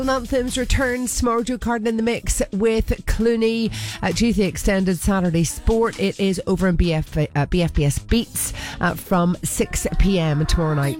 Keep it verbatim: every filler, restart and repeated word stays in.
Anthems returns tomorrow. Joe Carden in the mix with Clooney uh, due to the extended Saturday sport. It is over in B F, uh, B F B S Beats uh, from six p.m. tomorrow night.